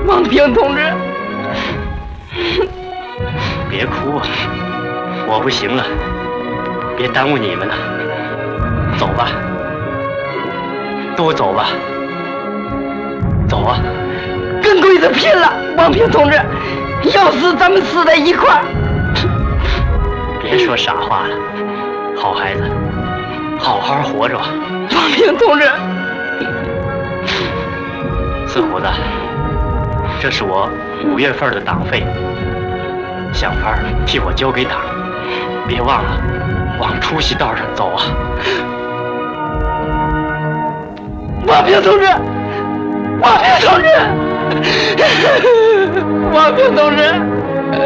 王平同志， 别哭啊，我不行了，别耽误你们了，走吧，都走吧，走啊！ 跟鬼子拼了，王平同志，要死咱们死在一块儿。 别说傻话了，好孩子，好好活着。 王平同志， 四虎子，这是我5月份的党费，想法替我交给党，别忘了往出息道上走啊！ 王平同志，王平同志，王平同志。